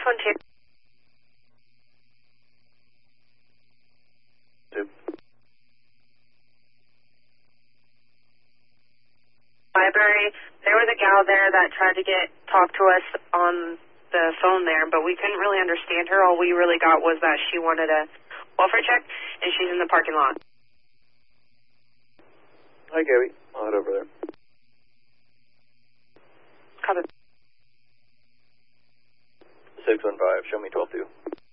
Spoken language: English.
612. Library, there was a gal there that tried to talk to us on the phone there, but we couldn't really understand her. All we really got was that she wanted a welfare check, and she's in the parking lot. Hi, Gabby. I'll head over there. Copy. 615, show me 12-2.